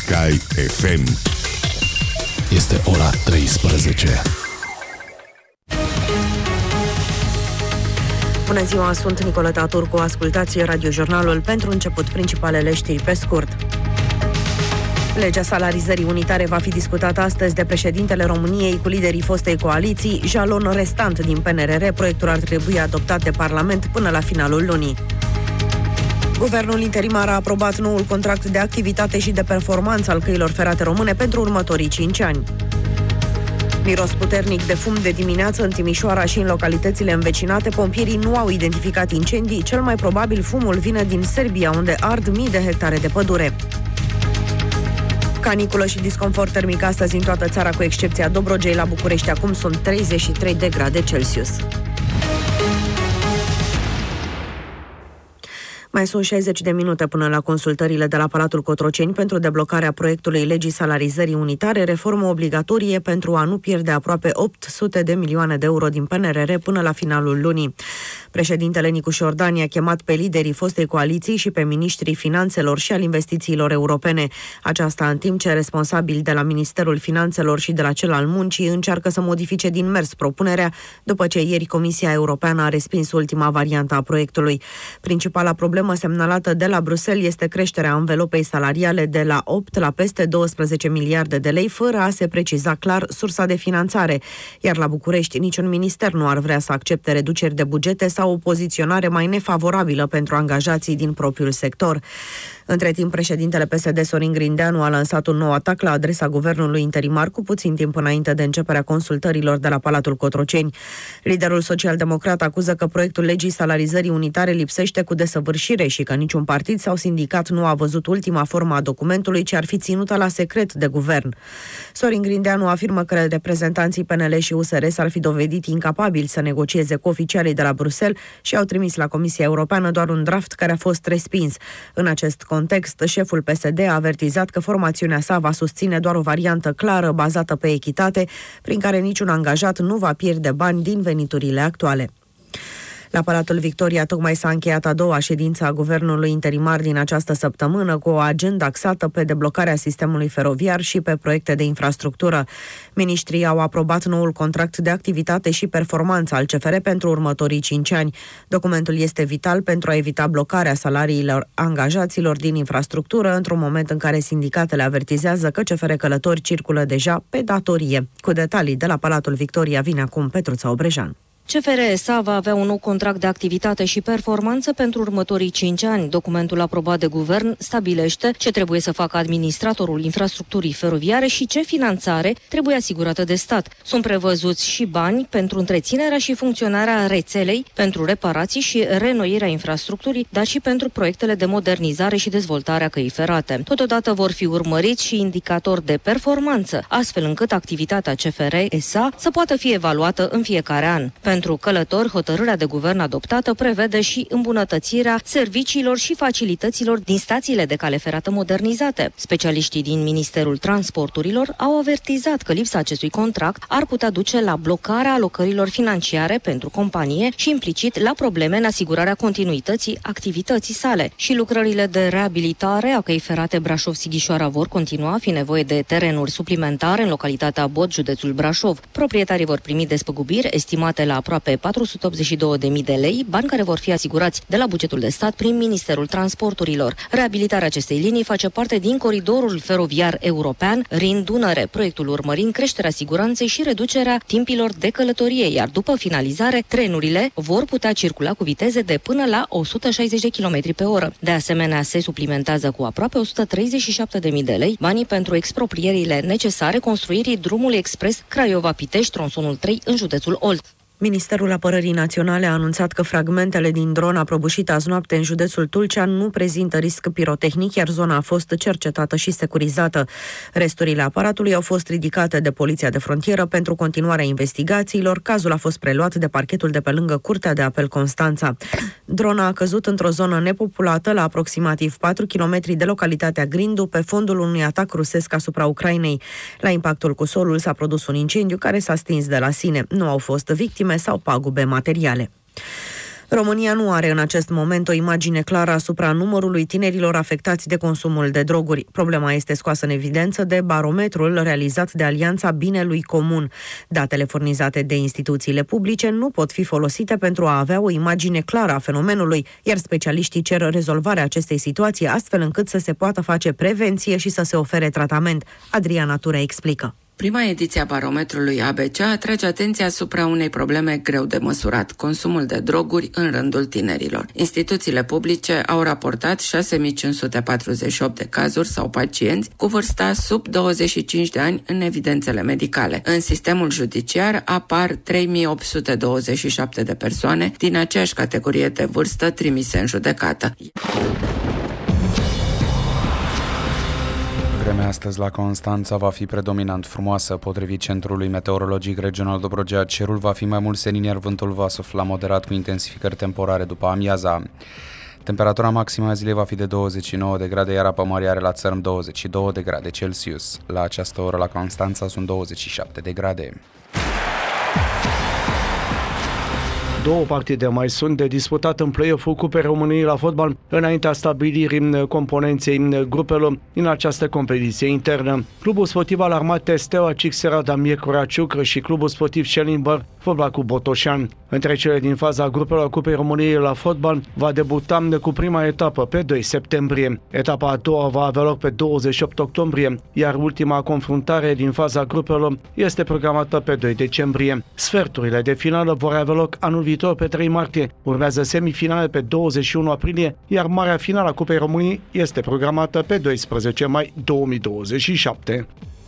Sky FM. Este ora 13. Bună ziua, sunt Nicoleta Turcu. Ascultați radiojurnalul. Pentru început, principalele știri pe scurt. Legea salarizării unitare va fi discutată astăzi de președintele României cu liderii fostei coaliții, jalon restant din PNRR. Proiectul ar trebui adoptat de Parlament până la finalul lunii. Guvernul interimar a aprobat noul contract de activitate și de performanță al căilor ferate române pentru următorii 5 ani. Miros puternic de fum de dimineață în Timișoara și în localitățile învecinate. Pompierii nu au identificat incendii. Cel mai probabil fumul vine din Serbia, unde ard mii de hectare de pădure. Caniculă și disconfort termic astăzi în toată țara, cu excepția Dobrogei. La București acum sunt 33 de grade Celsius. Mai sunt 60 de minute până la consultările de la Palatul Cotroceni pentru deblocarea proiectului legii salarizării unitare, reformă obligatorie pentru a nu pierde aproape 800 de milioane de euro din PNRR până la finalul lunii. Președintele Nicu Șordan i-a chemat pe liderii fostei coaliții și pe miniștrii finanțelor și al investițiilor europene. Aceasta în timp ce responsabili de la Ministerul Finanțelor și de la cel al Muncii încearcă să modifice din mers propunerea, după ce ieri Comisia Europeană a respins ultima variantă a proiectului. Principala problemă semnalată de la Bruxelles este creșterea anvelopei salariale de la 8 la peste 12 miliarde de lei, fără a se preciza clar sursa de finanțare. Iar la București niciun minister nu ar vrea să accepte reduceri de bugete sau o poziționare mai nefavorabilă pentru angajații din propriul sector. Între timp, președintele PSD Sorin Grindeanu a lansat un nou atac la adresa guvernului interimar cu puțin timp înainte de începerea consultărilor de la Palatul Cotroceni. Liderul social-democrat acuză că proiectul legii salarizării unitare lipsește cu desăvârșire și că niciun partid sau sindicat nu a văzut ultima formă a documentului, ce ar fi ținută la secret de guvern. Sorin Grindeanu afirmă că reprezentanții PNL și USR s-ar fi dovedit incapabili să negocieze cu oficialii de la Bruxelles și au trimis la Comisia Europeană doar un draft care a fost respins. În acest context, șeful PSD a avertizat că formațiunea sa va susține doar o variantă clară, bazată pe echitate, prin care niciun angajat nu va pierde bani din veniturile actuale. La Palatul Victoria tocmai s-a încheiat a doua ședință a guvernului interimar din această săptămână, cu o agendă axată pe deblocarea sistemului feroviar și pe proiecte de infrastructură. Ministrii au aprobat noul contract de activitate și performanță al CFR pentru următorii 5 ani. Documentul este vital pentru a evita blocarea salariilor angajaților din infrastructură, într-un moment în care sindicatele avertizează că CFR Călători circulă deja pe datorie. Cu detalii de la Palatul Victoria vine acum Petruța Obrejan. CFR SA va avea un nou contract de activitate și performanță pentru următorii 5 ani. Documentul aprobat de guvern stabilește ce trebuie să facă administratorul infrastructurii feroviare și ce finanțare trebuie asigurată de stat. Sunt prevăzuți și bani pentru întreținerea și funcționarea rețelei, pentru reparații și reînnoirea infrastructurii, dar și pentru proiectele de modernizare și dezvoltare a căii ferate. Totodată vor fi urmăriți și indicatori de performanță, astfel încât activitatea CFR SA să poată fi evaluată în fiecare an. Pentru călători, hotărârea de guvern adoptată prevede și îmbunătățirea serviciilor și facilităților din stațiile de cale ferată modernizate. Specialiștii din Ministerul Transporturilor au avertizat că lipsa acestui contract ar putea duce la blocarea alocărilor financiare pentru companie și implicit la probleme în asigurarea continuității activității sale. Și lucrările de reabilitare a căii ferate Brașov-Sighișoara vor continua, fi nevoie de terenuri suplimentare în localitatea Bod, județul Brașov. Proprietarii vor primi despăgubiri estimate la aproape 482.000 de lei, bani care vor fi asigurați de la bugetul de stat prin Ministerul Transporturilor. Reabilitarea acestei linii face parte din coridorul feroviar european Rin-Dunăre, proiectul urmărind creșterea siguranței și reducerea timpilor de călătorie, iar după finalizare, trenurile vor putea circula cu viteze de până la 160 de km pe oră. De asemenea, se suplimentează cu aproape 137.000 de lei banii pentru exproprierile necesare construirii drumului expres Craiova-Pitești, tronsonul 3 în județul Olt. Ministerul Apărării Naționale a anunțat că fragmentele din dron a prăbușit azi noapte în județul Tulcea nu prezintă risc pirotehnic, iar zona a fost cercetată și securizată. Resturile aparatului au fost ridicate de Poliția de Frontieră pentru continuarea investigațiilor. Cazul a fost preluat de parchetul de pe lângă Curtea de Apel Constanța. Drona a căzut într-o zonă nepopulată la aproximativ 4 km de localitatea Grindu, pe fondul unui atac rusesc asupra Ucrainei. La impactul cu solul s-a produs un incendiu care s-a stins de la sine. Nu au fost victime sau pagube materiale. România nu are în acest moment o imagine clară asupra numărului tinerilor afectați de consumul de droguri. Problema este scoasă în evidență de barometrul realizat de Alianța Binelui Comun. Datele furnizate de instituțiile publice nu pot fi folosite pentru a avea o imagine clară a fenomenului, iar specialiștii cer rezolvarea acestei situații astfel încât să se poată face prevenție și să se ofere tratament. Adriana Ture explică. Prima ediție a barometrului ABC atrage atenția asupra unei probleme greu de măsurat, consumul de droguri în rândul tinerilor. Instituțiile publice au raportat 6.548 de cazuri sau pacienți cu vârsta sub 25 de ani în evidențele medicale. În sistemul judiciar apar 3.827 de persoane din aceeași categorie de vârstă trimise în judecată. Vremea astăzi la Constanța va fi predominant frumoasă. Potrivit Centrului Meteorologic Regional Dobrogea, cerul va fi mai mult senin, iar vântul va sufla moderat cu intensificări temporare după amiaza. Temperatura maximă a zilei va fi de 29 de grade, iar apă mare are la țărm 22 de grade Celsius. La această oră la Constanța sunt 27 de grade. Două partide mai sunt de disputat în play-off-ul Cupei României la fotbal înaintea stabilirii componenței grupelor în această competiție internă. Clubul sportiv al Armatei Steaua Cixera Miercurea Ciucră și Clubul sportiv Schellenberg Fotbal cu Botoșan. Între cele din faza grupelor Cupei României la fotbal va debuta cu prima etapă pe 2 septembrie. Etapa a doua va avea loc pe 28 octombrie, iar ultima confruntare din faza grupelor este programată pe 2 decembrie. Sferturile de finală vor avea loc anul viitor pe 3 martie. Urmează semifinale pe 21 aprilie, iar marea finală a Cupei României este programată pe 12 mai 2027.